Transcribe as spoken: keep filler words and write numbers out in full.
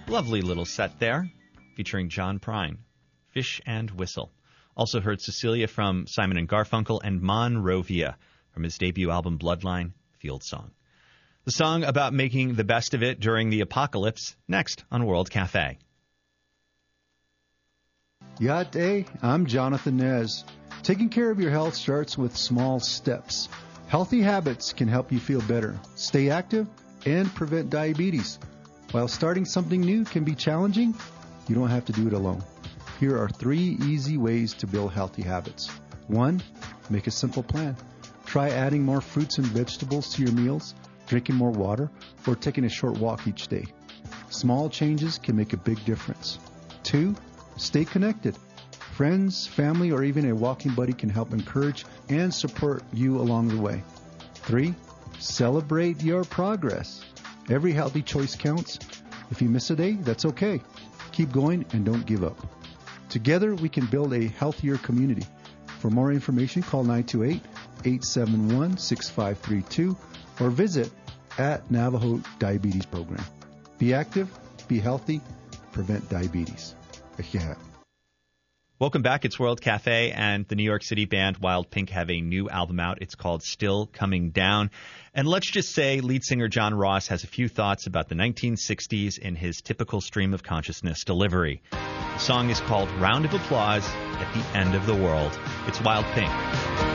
Lovely little set there, featuring John Prine, Fish and Whistle. Also heard Cecilia from Simon and Garfunkel and Monrovia from his debut album Bloodline, Field Song. The song about making the best of it during the apocalypse, next on World Cafe. Yate, I'm Jonathan Nez. Taking care of your health starts with small steps. Healthy habits can help you feel better, stay active, and prevent diabetes. While starting something new can be challenging, you don't have to do it alone. Here are three easy ways to build healthy habits. One, make a simple plan. Try adding more fruits and vegetables to your meals, drinking more water, or taking a short walk each day. Small changes can make a big difference. Two, stay connected. Friends, family, or even a walking buddy can help encourage and support you along the way. Three, celebrate your progress. Every healthy choice counts. If you miss a day, that's okay. Keep going and don't give up. Together, we can build a healthier community. For more information, call nine two eight, eight seven one, six five three two or visit at Navajo Diabetes Program. Be active, be healthy, prevent diabetes. Yeah. Welcome back. It's World Cafe, and the New York City band Wild Pink have a new album out. It's called Still Coming Down. And let's just say lead singer John Ross has a few thoughts about the nineteen sixties in his typical stream of consciousness delivery. The song is called Round of Applause at the End of the World. It's Wild Pink.